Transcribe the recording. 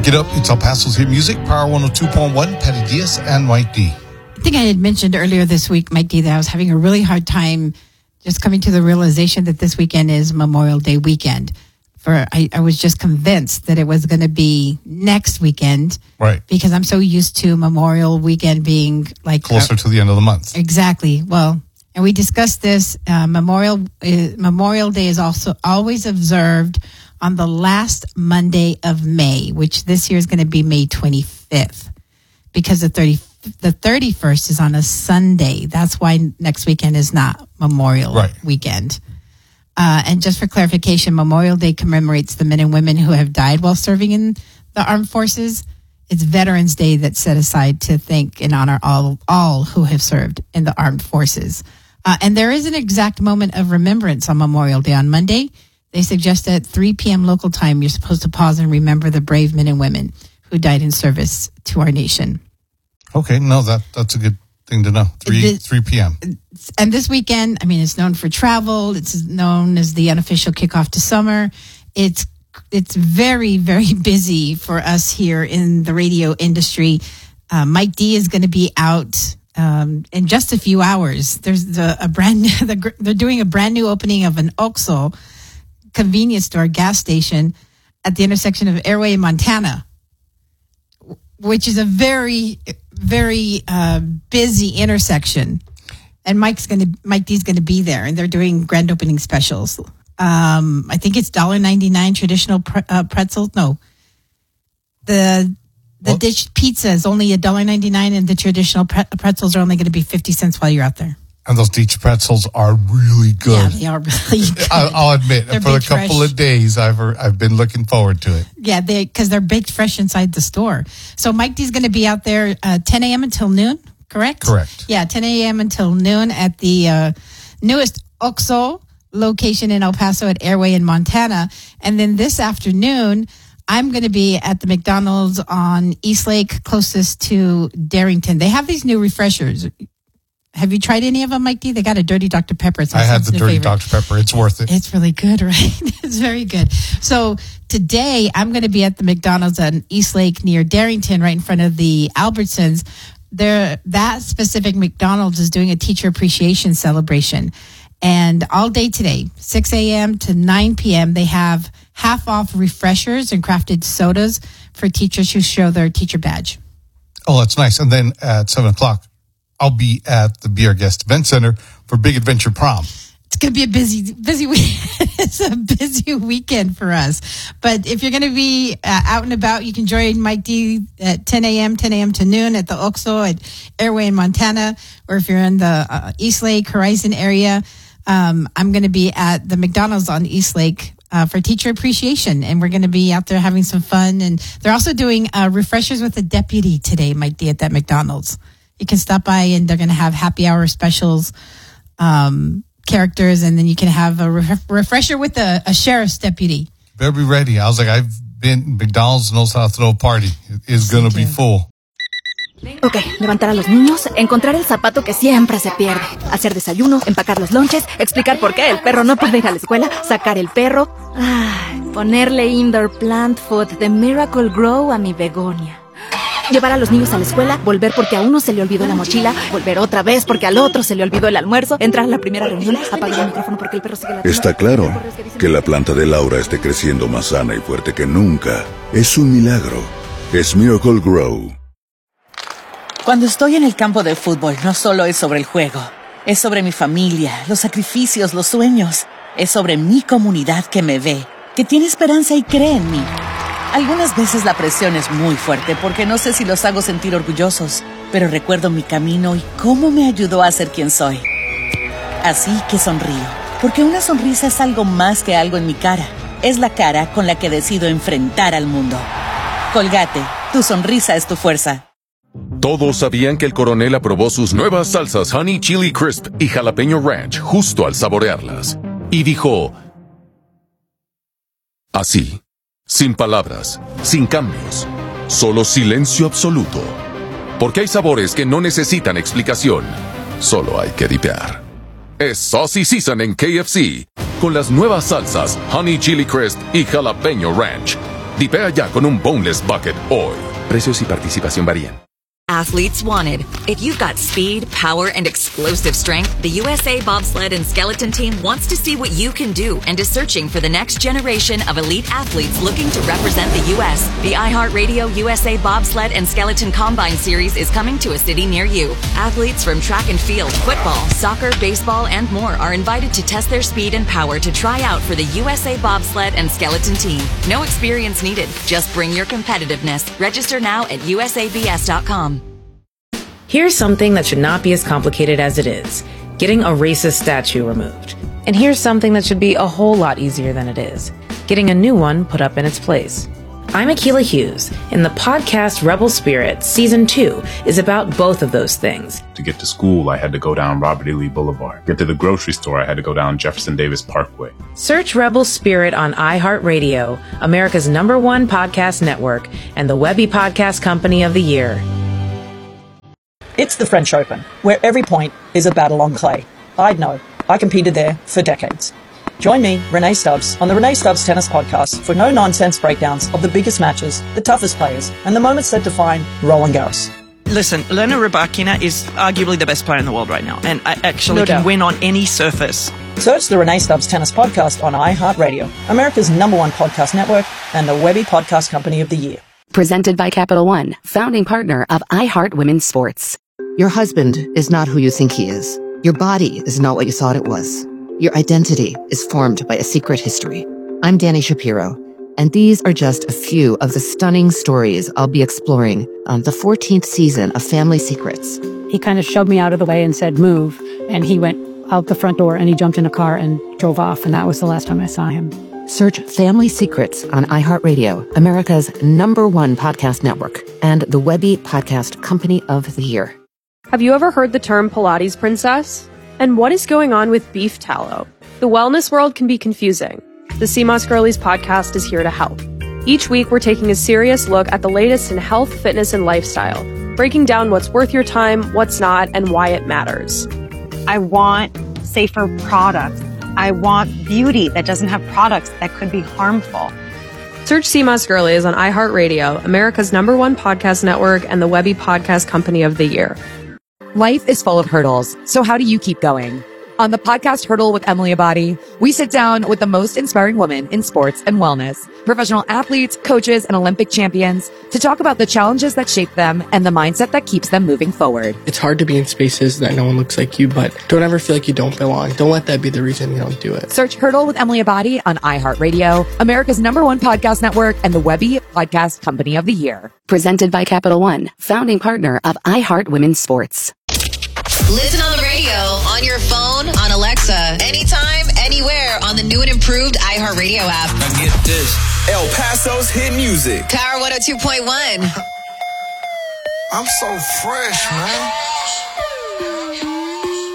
Pick it up. It's El Paso's hit music, Power 102.1, Patty Diaz and Mike D. I think I had mentioned earlier this week, Mike D, that I was having a really hard time just coming to the realization that this weekend is Memorial Day weekend. I was just convinced that it was going to be next weekend. Right. Because I'm so used to Memorial weekend being like... Closer to the end of the month. Exactly. Well, and we discussed this. Memorial Day is also always observed on the last Monday of May, which this year is going to be May 25th. Because the 31st is on a Sunday. That's why next weekend is not Memorial weekend. And just for clarification, Memorial Day commemorates the men and women who have died while serving in the armed forces. It's Veterans Day that's set aside to thank and honor all who have served in the armed forces. And there is an exact moment of remembrance on Memorial Day on Monday. They suggest at 3 p.m. local time, you're supposed to pause and remember the brave men and women who died in service to our nation. Okay, no, that's a good thing to know. 3 p.m. And this weekend, I mean, it's known for travel. It's known as the unofficial kickoff to summer. It's very, very busy for us here in the radio industry. Mike D is going to be out in just a few hours. There's they're doing a brand new opening of an OXXO convenience store gas station at the intersection of Airway and Montana, which is a very, very busy intersection. And Mike D's going to be there, and they're doing grand opening specials. I think it's $1.99 traditional pretzels. No, the dish pizza is only $1.99, and the traditional pretzels are only going to be 50 cents while you're out there. And those Dish pretzels are really good. Yeah, they are really good. I'll admit, for a couple of days, I've been looking forward to it. Yeah, because they're baked fresh inside the store. So Mike D's going to be out there 10 a.m. until noon, correct? Correct. Yeah, 10 a.m. until noon at the newest OXXO location in El Paso at Airway in Montana. And then this afternoon, I'm going to be at the McDonald's on Eastlake, closest to Darrington. They have these new refreshers. Have you tried any of them, Mike D? They got a Dirty Dr. Pepper. I had the Dirty Dr. Pepper. It's worth it. It's really good, right? It's very good. So today I'm going to be at the McDonald's on Eastlake near Darrington, right in front of the Albertsons. That specific McDonald's is doing a teacher appreciation celebration. And all day today, 6 a.m. to 9 p.m., they have half off refreshers and crafted sodas for teachers who show their teacher badge. Oh, that's nice. And then at 7 o'clock, I'll be at the Be Our Guest Event Center for Big Adventure Prom. It's going to be a busy week. It's a busy weekend for us. But if you're going to be out and about, you can join Mike D at 10 a.m. to noon at the OXXO at Airway in Montana. Or if you're in the Eastlake, Horizon area, I'm going to be at the McDonald's on Eastlake for teacher appreciation. And we're going to be out there having some fun. And they're also doing refreshers with a deputy today, Mike D, at that McDonald's. You can stop by and they're going to have happy hour specials, characters, and then you can have a refresher with a sheriff's deputy. Better be ready. I was like, McDonald's knows how to throw a party. It's going to be full. Ok, levantar a los niños, encontrar el zapato que siempre se pierde, hacer desayuno, empacar los lonches, explicar por qué el perro no puede ir a la escuela, sacar el perro, ponerle indoor plant food de Miracle Grow a mi begonia. Llevar a los niños a la escuela, volver porque a uno se le olvidó la mochila, volver otra vez porque al otro se le olvidó el almuerzo, entrar a la primera reunión, apagar el micrófono porque el perro sigue la... Está claro que la planta de Laura esté creciendo más sana y fuerte que nunca. Es un milagro. Es Miracle Grow. Cuando estoy en el campo de fútbol, no solo es sobre el juego. Es sobre mi familia, los sacrificios, los sueños. Es sobre mi comunidad que me ve, que tiene esperanza y cree en mí. Algunas veces la presión es muy fuerte porque no sé si los hago sentir orgullosos, pero recuerdo mi camino y cómo me ayudó a ser quien soy. Así que sonrío, porque una sonrisa es algo más que algo en mi cara. Es la cara con la que decido enfrentar al mundo. Colgate, tu sonrisa es tu fuerza. Todos sabían que el coronel aprobó sus nuevas salsas Honey Chili Crisp y Jalapeño Ranch justo al saborearlas. Y dijo... así. Sin palabras, sin cambios, solo silencio absoluto. Porque hay sabores que no necesitan explicación, solo hay que dipear. Es Saucy Season en KFC, con las nuevas salsas Honey Chili Crisp y Jalapeño Ranch. Dipea ya con un boneless bucket hoy. Precios y participación varían. Athletes wanted. If you've got speed, power, and explosive strength, the USA Bobsled and Skeleton Team wants to see what you can do and is searching for the next generation of elite athletes looking to represent the U.S. The iHeartRadio USA Bobsled and Skeleton Combine Series is coming to a city near you. Athletes from track and field, football, soccer, baseball, and more are invited to test their speed and power to try out for the USA Bobsled and Skeleton Team. No experience needed. Just bring your competitiveness. Register now at usabs.com. Here's something that should not be as complicated as it is: getting a racist statue removed. And here's something that should be a whole lot easier than it is: getting a new one put up in its place. I'm Akilah Hughes, and the podcast Rebel Spirit Season 2 is about both of those things. To get to school, I had to go down Robert E. Lee Boulevard. Get to the grocery store, I had to go down Jefferson Davis Parkway. Search Rebel Spirit on iHeartRadio, America's #1 podcast network, and the Webby Podcast Company of the Year. It's the French Open, where every point is a battle on clay. I'd know. I competed there for decades. Join me, Renee Stubbs, on the Renee Stubbs Tennis Podcast for no-nonsense breakdowns of the biggest matches, the toughest players, and the moments that define Roland Garros. Listen, Elena Rybakina is arguably the best player in the world right now, and I actually can win on any surface. Search the Renee Stubbs Tennis Podcast on iHeartRadio, America's #1 podcast network, and the Webby Podcast Company of the Year. Presented by Capital One, founding partner of iHeart Women's Sports. Your husband is not who you think he is. Your body is not what you thought it was. Your identity is formed by a secret history. I'm Dani Shapiro, and these are just a few of the stunning stories I'll be exploring on the 14th season of Family Secrets. He kind of shoved me out of the way and said, move. And he went out the front door and he jumped in a car and drove off. And that was the last time I saw him. Search Family Secrets on iHeartRadio, America's #1 podcast network, and the Webby Podcast Company of the Year. Have you ever heard the term Pilates princess? And what is going on with beef tallow? The wellness world can be confusing. The CMOS Girlies podcast is here to help. Each week, we're taking a serious look at the latest in health, fitness, and lifestyle, breaking down what's worth your time, what's not, and why it matters. I want safer products. I want beauty that doesn't have products that could be harmful. Search CMOS Girlies on iHeartRadio, America's #1 podcast network, and the Webby Podcast Company of the Year. Life is full of hurdles, so how do you keep going? On the podcast Hurdle with Emily Abadi, we sit down with the most inspiring women in sports and wellness, professional athletes, coaches, and Olympic champions to talk about the challenges that shape them and the mindset that keeps them moving forward. It's hard to be in spaces that no one looks like you, but don't ever feel like you don't belong. Don't let that be the reason you don't do it. Search Hurdle with Emily Abadi on iHeartRadio, America's #1 podcast network, and the Webby Podcast Company of the Year. Presented by Capital One, founding partner of iHeart Women's Sports. Listen on the radio, on your phone, on Alexa, anytime, anywhere on the new and improved iHeartRadio app. Now get this. El Paso's hit music. Power 102.1. I'm so fresh, man.